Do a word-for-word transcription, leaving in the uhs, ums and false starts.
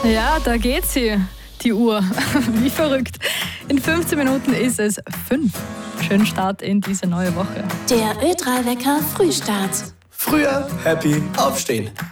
Ja, da geht sie, die Uhr. Wie verrückt. In fünfzehn Minuten ist es fünf. Schönen Start in diese neue Woche. Der Ö drei Wecker Frühstart. Früher happy aufstehen.